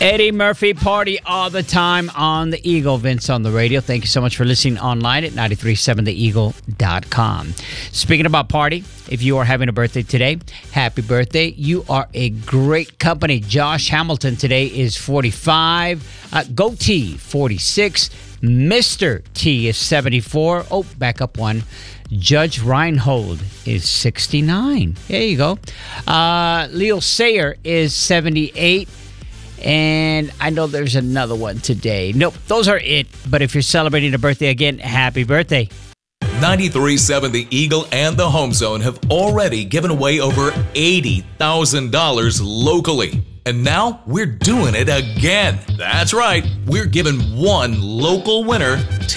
Eddie Murphy, party all the time on the Eagle. Vince on the radio. Thank you so much for listening online at 937theeagle.com. Speaking about party, if you are having a birthday today, happy birthday. You are a great company. Josh Hamilton today is 45. Goatee, 46. Mr. T is 74. Oh, back up one. Judge Reinhold is 69. There you go. Leo Sayer is 78. And I know there's another one today. Nope, those are it. But if you're celebrating a birthday again, happy birthday. 93.7 The Eagle and the Home Zone have already given away over $80,000 locally. And now we're doing it again. That's right. We're giving one local winner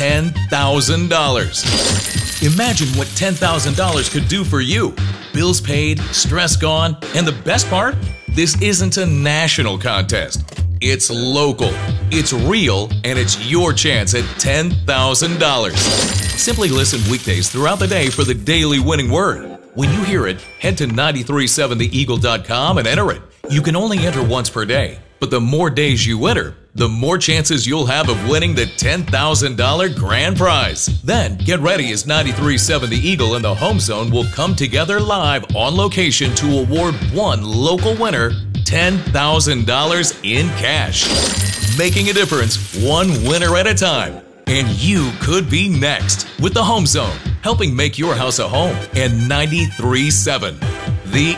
$10,000. Imagine what $10,000 could do for you. Bills paid, stress gone, and the best part? This isn't a national contest. It's local, it's real, and it's your chance at $10,000. Simply listen weekdays throughout the day for the daily winning word. When you hear it, head to 937theeagle.com and enter it. You can only enter once per day, but the more days you enter, the more chances you'll have of winning the $10,000 grand prize. Then get ready as 93.7 The Eagle and the Home Zone will come together live on location to award one local winner $10,000 in cash. Making a difference one winner at a time. And you could be next with the Home Zone, helping make your house a home. And 93.7 The